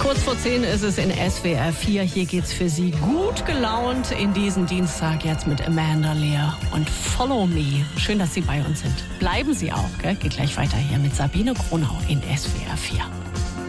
Kurz vor 10 ist es in SWR 4. Hier geht's für Sie gut gelaunt in diesen Dienstag jetzt mit Amanda Lear und Follow Me. Schön, dass Sie bei uns sind. Bleiben Sie auch, gell? Geht gleich weiter hier mit Sabine Kronau in SWR 4.